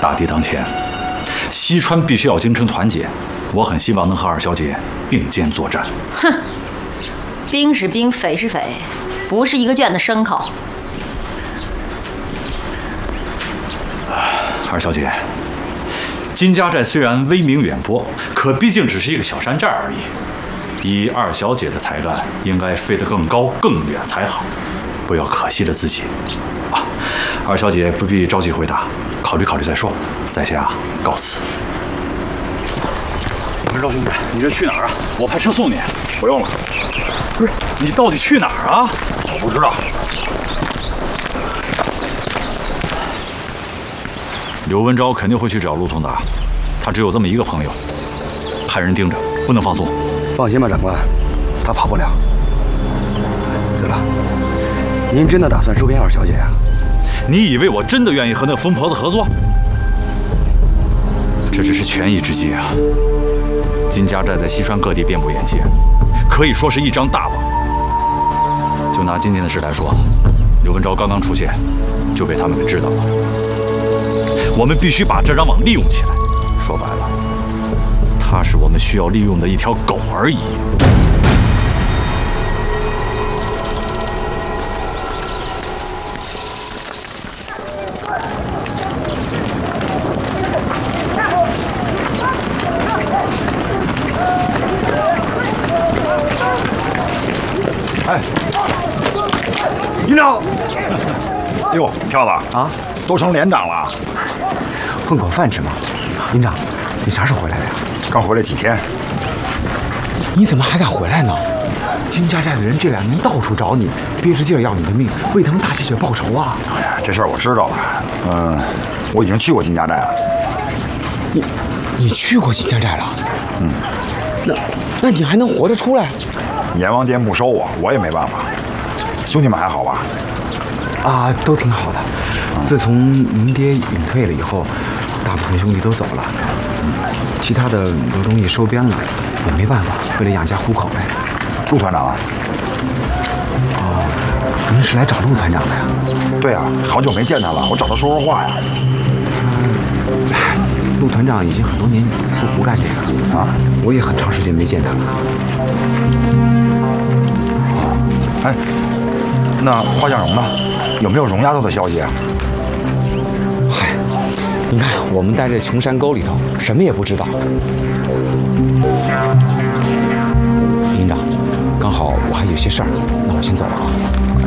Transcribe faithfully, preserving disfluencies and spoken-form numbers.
大敌当前，西川必须要京城团结。我很希望能和二小姐并肩作战。 哼，兵是兵，匪是匪，不是一个圈的牲口。 二小姐，金家寨虽然威名远播，可毕竟只是一个小山寨而已。以二小姐的才干，应该飞得更高更远才好，不要可惜了自己。啊，二小姐不必着急回答，考虑考虑再说。在下告辞。赵兄弟，你这去哪儿啊？我派车送你。 不用了。 不是，你到底去哪儿啊？ 我不知道。 刘文昭肯定会去找陆通达，他只有这么一个朋友，派人盯着，不能放松。 放心吧，长官，他跑不了。对了，您真的打算收编二小姐啊？ 你以为我真的愿意和那疯婆子合作？这只是权宜之计啊！金家寨在西川各地遍布眼线，可以说是一张大网。就拿今天的事来说，刘文昭刚刚出现，就被他们给知道了。我们必须把这张网利用起来。说白了，他是我们需要利用的一条狗而已。 哎，营长！哎呦，跳子啊， 都成连长了， 混口饭吃嘛。营长，你啥时候回来的呀？ 刚回来几天。 你怎么还敢回来呢？金家寨的人这两年到处找你，憋着劲儿要你的命，为他们大吸血报仇啊！ 哎呀，这事儿我知道了。嗯，我已经去过金家寨了。 你，你去过金家寨了？ 嗯。 那，那你还能活着出来？ 阎王殿不收我，我也没办法。兄弟们还好吧？ 啊，都挺好的。自从您爹隐退了以后，大部分兄弟都走了，其他的都东西收编了，也没办法，为了养家糊口呗。 陆团长啊？ 哦，您是来找陆团长的呀？ 对啊，好久没见他了，我找他说说话呀。 陆团长已经很多年都不干这个啊， 我也很长时间没见他了。 哎，那花向荣呢？有没有荣丫头的消息啊？ 嗨，你看我们待在穷山沟里头，什么也不知道。营长，刚好我还有些事儿，那我先走了啊。